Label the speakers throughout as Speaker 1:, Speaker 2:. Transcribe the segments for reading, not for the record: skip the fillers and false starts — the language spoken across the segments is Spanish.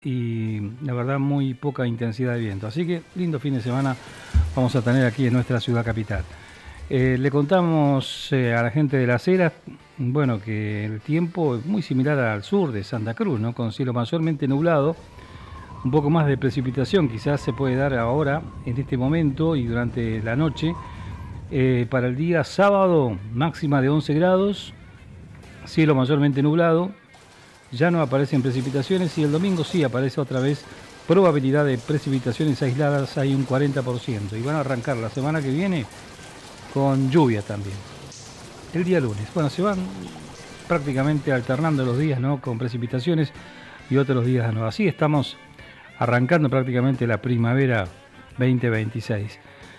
Speaker 1: y la verdad muy poca intensidad de viento. Así que lindo fin de semana vamos a tener aquí en nuestra ciudad capital. Le contamos a la gente de Las Heras, bueno, que el tiempo es muy similar al sur de Santa Cruz, ¿no? Con cielo mayormente nublado, un poco más de precipitación quizás se puede dar ahora, en este momento y durante la noche. Para el día sábado, máxima de 11 grados, cielo mayormente nublado, ya no aparecen precipitaciones y el domingo sí aparece otra vez probabilidad de precipitaciones aisladas, hay un 40%, y van a arrancar la semana que viene con lluvia también. El día lunes, bueno, se van prácticamente alternando los días, ¿no? Con precipitaciones y otros días no. Así estamos arrancando prácticamente la primavera 2026.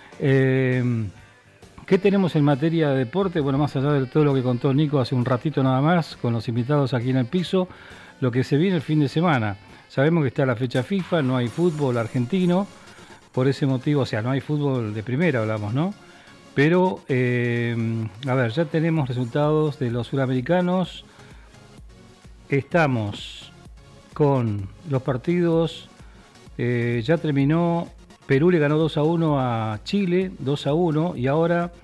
Speaker 1: ¿Qué tenemos en materia de deporte? Bueno, más allá de todo lo que contó Nico hace un ratito nada más, con los invitados aquí en el piso, lo que se viene el fin de semana. Sabemos que está la fecha FIFA, no hay fútbol argentino, por ese motivo, o sea, no hay fútbol de primera, hablamos, ¿no? Pero, a ver, ya tenemos resultados de los suramericanos. Estamos con los partidos, ya terminó, Perú le ganó 2-1 a Chile, 2-1, y ahora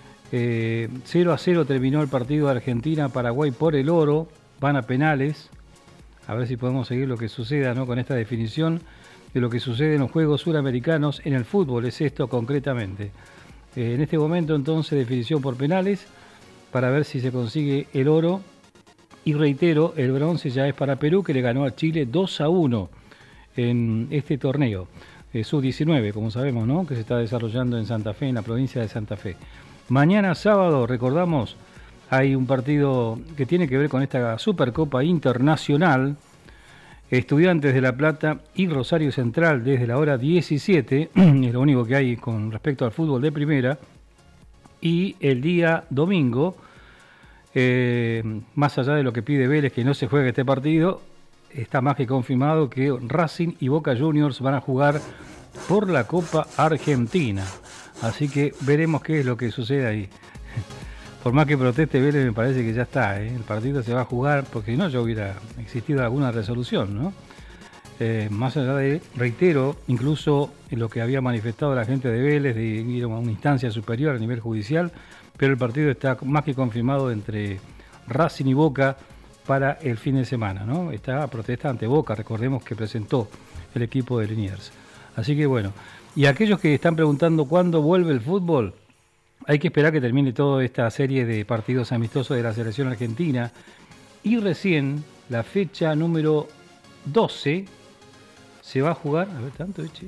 Speaker 1: 0-0 terminó el partido de Argentina-Paraguay por el oro, van a penales. A ver si podemos seguir lo que suceda, ¿no? Con esta definición de lo que sucede en los Juegos Suramericanos en el fútbol, es esto concretamente. En este momento entonces definición por penales para ver si se consigue el oro, y reitero, el bronce ya es para Perú, que le ganó a Chile 2-1 en este torneo sub-19, como sabemos, ¿no? Que se está desarrollando en Santa Fe, en la provincia de Santa Fe. Mañana sábado, recordamos, hay un partido que tiene que ver con esta Supercopa Internacional. Estudiantes de La Plata y Rosario Central desde la hora 17, es lo único que hay con respecto al fútbol de primera. Y el día domingo, más allá de lo que pide Vélez, que no se juegue este partido, está más que confirmado que Racing y Boca Juniors van a jugar por la Copa Argentina. Así que veremos qué es lo que sucede ahí. Por más que proteste Vélez, me parece que ya está, ¿eh? El partido se va a jugar, porque si no ya hubiera existido alguna resolución, ¿no? Más allá de, reitero, incluso lo que había manifestado la gente de Vélez, de ir a una instancia superior a nivel judicial, pero el partido está más que confirmado entre Racing y Boca para el fin de semana, ¿no? Está protesta ante Boca, recordemos que presentó el equipo de Liniers. Así que bueno, y aquellos que están preguntando cuándo vuelve el fútbol, hay que esperar que termine toda esta serie de partidos amistosos de la selección argentina, y recién la fecha número 12 se va a jugar, a ver, tanto, che.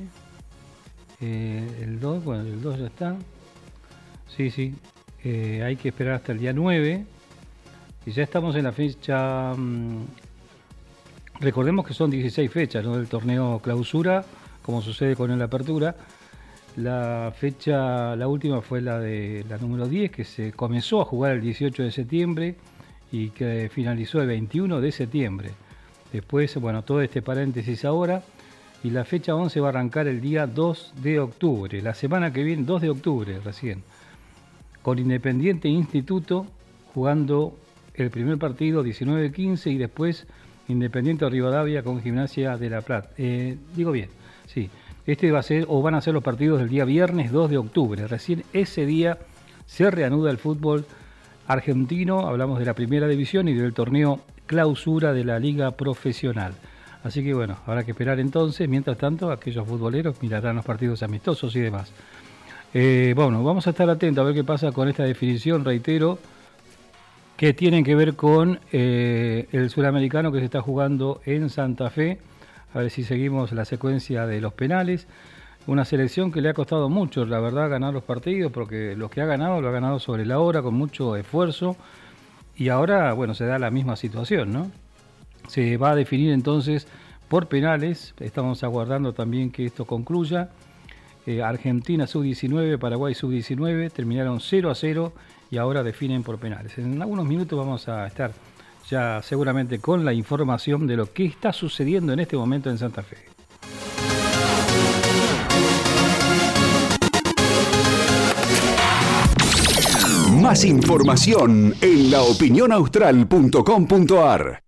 Speaker 1: El 2, bueno, el 2 ya está. Sí, hay que esperar hasta el día 9. Y ya estamos en la fecha, recordemos que son 16 fechas, ¿no? Del torneo clausura, como sucede con el apertura. La fecha, la última fue la de la número 10, que se comenzó a jugar el 18 de septiembre y que finalizó el 21 de septiembre. Después, bueno, todo este paréntesis ahora, y la fecha 11 va a arrancar el día 2 de octubre, la semana que viene, 2 de octubre recién, con Independiente Instituto jugando el primer partido 19-15 y después Independiente Rivadavia con Gimnasia de La Plata. Digo bien, sí. Este va a ser, o van a ser los partidos del día viernes 2 de octubre. Recién ese día se reanuda el fútbol argentino. Hablamos de la primera división y del torneo clausura de la liga profesional. Así que bueno, habrá que esperar entonces. Mientras tanto, aquellos futboleros mirarán los partidos amistosos y demás. Bueno, vamos a estar atentos a ver qué pasa con esta definición, reitero, que tienen que ver con el suramericano que se está jugando en Santa Fe. A ver si seguimos la secuencia de los penales. Una selección que le ha costado mucho, la verdad, ganar los partidos, porque los que ha ganado, lo ha ganado sobre la hora, con mucho esfuerzo. Y ahora, bueno, se da la misma situación, ¿no? Se va a definir entonces por penales. Estamos aguardando también que esto concluya. Argentina sub-19, Paraguay sub-19, terminaron 0-0 y ahora definen por penales. En algunos minutos vamos a estar ya seguramente con la información de lo que está sucediendo en este momento en Santa Fe.
Speaker 2: Más información en laopinionaustral.com.ar.